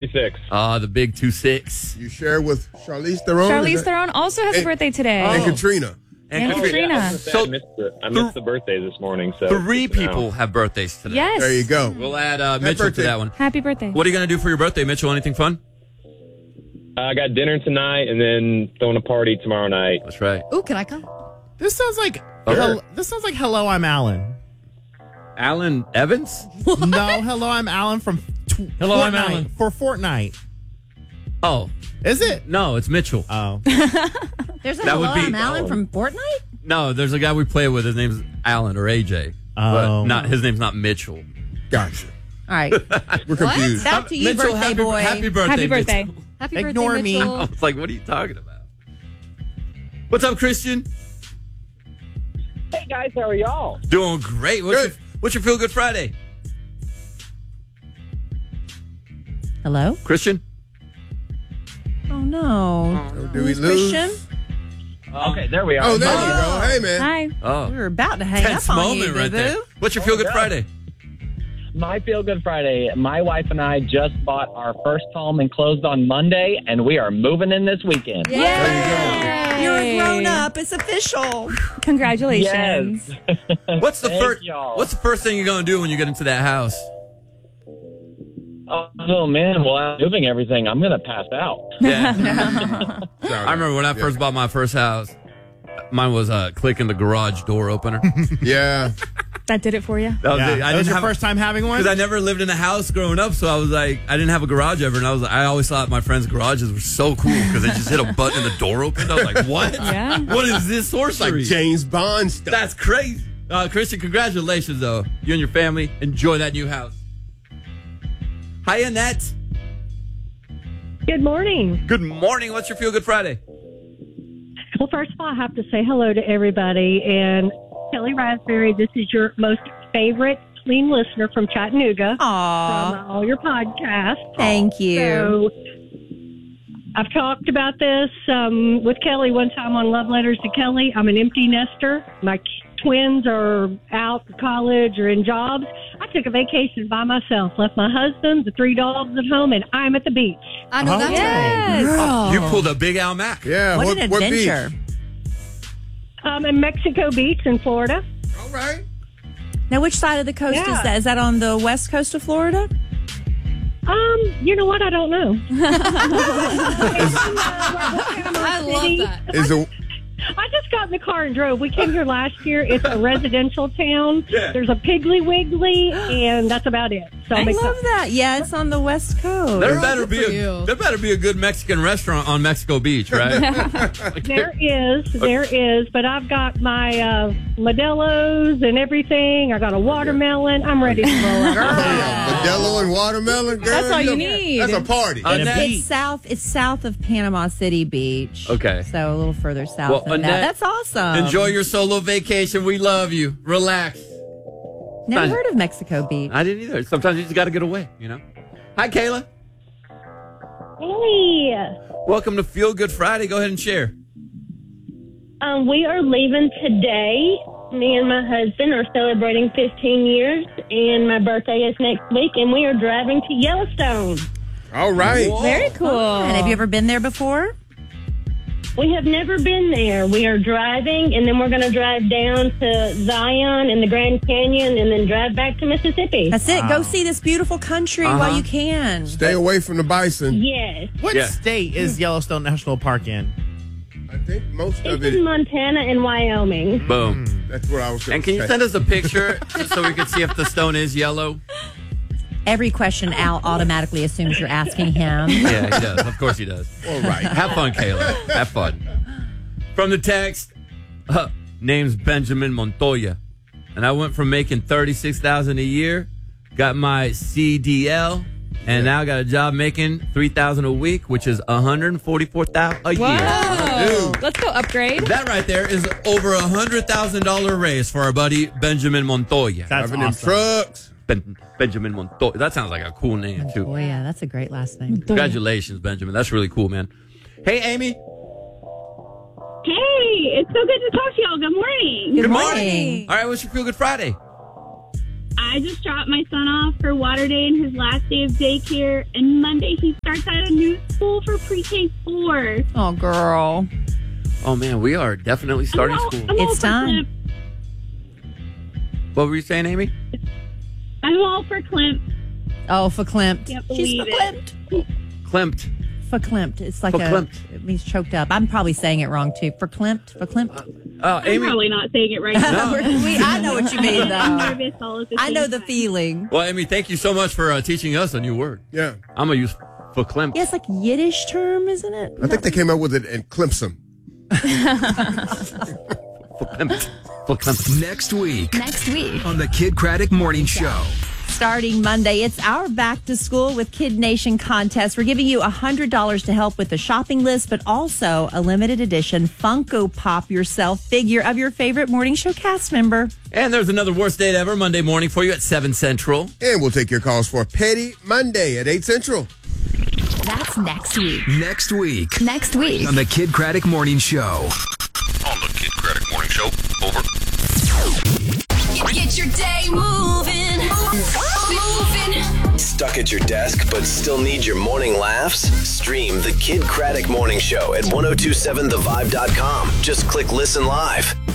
26. The big 26. You share with Charlize Theron? Charlize Theron also has a birthday today. And Katrina. And Katrina. I missed the birthday this morning. So 3 people have birthdays today. Yes. There you go. We'll add Mitchell to that one. Happy birthday. What are you going to do for your birthday, Mitchell? Anything fun? I got dinner tonight and then throwing a party tomorrow night. That's right. Ooh, can I come? This sounds like Hello, I'm Alan. Alan Evans? No, Hello, I'm Alan from Hello, Fortnite, I'm Alan. for Fortnite. Oh. Is it? No, it's Mitchell. Oh. There's a That would Hello, be- I'm Alan from Fortnite? No, there's a guy we play with. His name's Alan or AJ. Oh. But his name's not Mitchell. Gotcha. All right. We're confused. Back to you, Mitchell, birthday boy. Happy birthday. Happy birthday. Mitchell. Happy Ignore birthday, me. Mitchell. I was like, what are you talking about? What's up, Christian? Hey, guys, how are y'all? Doing great. What's your Feel Good Friday? Hello? Christian? Oh, no. Do we lose? Christian? Okay, there we are. Oh, there you go. Hey, man. Hi. Oh. We were about to hang Tense up on moment you, right there. boo-boo. What's your Feel Good God. Friday? My Feel Good Friday. My wife and I just bought our first home and closed on Monday, and we are moving in this weekend. Yay. You're a grown-up. It's official. Congratulations. Yes. What's the Thank first y'all. What's the first thing you're gonna do when you get into that house? Oh, man. Well, I'm moving everything. I'm going to pass out. Yeah. I remember when I first bought my first house. Mine was clicking the garage door opener. Yeah. That did it for you? That was Yeah. it. That was your first time having one? Because I never lived in a house growing up, so I was like, I didn't have a garage ever, and I always thought my friends' garages were so cool because they just hit a button and the door opened. I was like, what? Yeah. What is this sorcery? Like James Bond stuff. That's crazy. Christian, congratulations, though. You and your family, enjoy that new house. Hi, Annette. Good morning. Good morning. What's your Feel Good Friday? Well, first of all, I have to say hello to everybody. And Kelly Raspberry, this is your most favorite clean listener from Chattanooga. Aw. From all your podcasts. Thank you. So I've talked about this with Kelly one time on Love Letters to Kelly. I'm an empty nester. My twins are out in college or in jobs. I took a vacation by myself, left my husband, the 3 dogs at home, and I'm at the beach. I know that's Yes. right. You pulled a big Al Mac. Yeah. What an adventure. In Mexico Beach in Florida. Beach? All right. Now, which side of the coast Yeah. is that? Is that on the west coast of Florida? You know what? I don't know. I love that. Is it? I just got in the car and drove. We came here last year. It's a residential town. There's a Piggly Wiggly, and that's about it. So I I'm love that. Yeah, it's on the west coast. There better be a good Mexican restaurant on Mexico Beach, right? There is, but I've got my Modelo's and everything. I got a watermelon. I'm ready to roll out. Modelo and watermelon, girl. That's all you need. That's a party. Annette. It's south of Panama City Beach. Okay. So a little further south Well, than that. Annette, That's awesome. Enjoy your solo vacation. We love you. Relax. Never heard of Mexico Beach. I didn't either. Sometimes you just got to get away, you know? Hi, Kayla. Hey, Welcome to Feel Good Friday. Go ahead and share. we are leaving today. Me and my husband are celebrating 15 years, and my birthday is next week, and we are driving to Yellowstone. All right. Very cool. And have you ever been there before? We have never been there. We are driving, and then we're going to drive down to Zion and the Grand Canyon, and then drive back to Mississippi. That's it. Go see this beautiful country while you can. Stay away from the bison. Yes. What state is Yellowstone National Park in? I think most of It's it. in Montana and Wyoming. Boom. That's what I was going And to can say. you send us a picture just so we can see if the stone is yellow? Every question Al automatically assumes you're asking him. Yeah, he does. Of course he does. All right. Have fun, Kayla. Have fun. From the text, name's Benjamin Montoya. And I went from making $36,000 a year, got my CDL, and now got a job making $3,000 a week, which is $144,000 a year. Whoa. Let's go upgrade. That right there is over $100,000 raise for our buddy Benjamin Montoya. That's Driving awesome. them trucks. Benjamin Montoya. That sounds like a cool name, too. Oh, yeah, that's a great last name. Congratulations, Benjamin. That's really cool, man. Hey, Amy. Hey, it's so good to talk to y'all. Good morning. Good morning. All right, what's your Feel Good Friday? I I just dropped my son off for water day in his last day of daycare, and Monday he starts at a new school for pre-K 4. Oh, girl. Oh, man, we are definitely starting school. It's time. What were you saying, Amy? I'm all for Clint. Oh, verklempt. Can't She's believe verklempt. Klimt. Verklempt. It's like Verklempt. it means choked up. I'm probably saying it wrong, too. Verklempt. I'm Amy. probably not saying it right now. I know what you mean, I'm though. nervous all at the I same know the time. feeling. Well, Amy, thank you so much for teaching us a new word. Yeah. I'm going to use verklempt. Yeah, it's like Yiddish term, isn't it? I think they came up with it in Clemson. Verklempt. Next week Next week. on the Kid Craddock Morning Show. Starting Monday, it's our Back to School with Kid Nation contest. We're giving you $100 to help with the shopping list, but also a limited edition Funko Pop Yourself figure of your favorite morning show cast member. And there's another Worst Date Ever Monday morning for you at 7 Central. And we'll take your calls for Petty Monday at 8 Central. That's next week. Next week Next week. on the Kid Craddock Morning Show. On the Kid Craddock Morning Show. Over. Get your day moving. Moving. Stuck at your desk but still need your morning laughs? Stream the Kid Craddock Morning Show at 1027thevibe.com. Just click listen live.